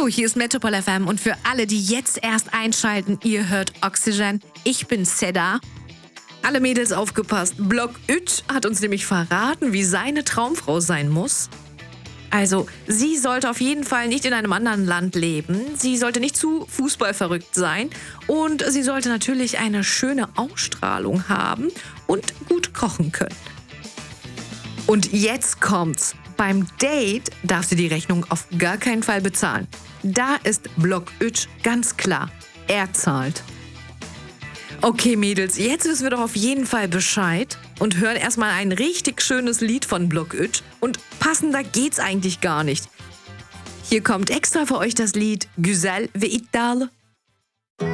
Hallo, hier ist Metropol FM und für alle, die jetzt erst einschalten, ihr hört Oxygen. Ich bin Seda. Alle Mädels aufgepasst. Block Ütsch hat uns nämlich verraten, wie seine Traumfrau sein muss. Also, sie sollte auf jeden Fall nicht in einem anderen Land leben. Sie sollte nicht zu fußballverrückt sein. Und sie sollte natürlich eine schöne Ausstrahlung haben und gut kochen können. Und jetzt kommt's. Beim Date darf sie die Rechnung auf gar keinen Fall bezahlen. Da ist Block Ütsch ganz klar. Er zahlt. Okay, Mädels, jetzt wissen wir doch auf jeden Fall Bescheid und hören erstmal ein richtig schönes Lied von Block Ütsch. Und passender geht's eigentlich gar nicht. Hier kommt extra für euch das Lied Güzel ve iddialı.